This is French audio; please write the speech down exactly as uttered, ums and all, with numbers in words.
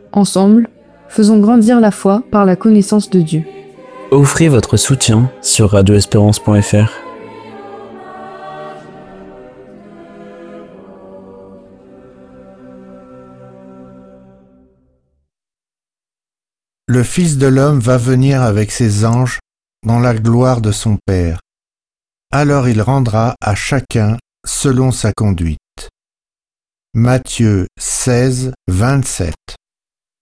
Ensemble, faisons grandir la foi par la connaissance de Dieu. Offrez votre soutien sur radio espérance point f r. Le Fils de l'homme va venir avec ses anges dans la gloire de son Père. Alors il rendra à chacun selon sa conduite. Matthieu seize, vingt-sept.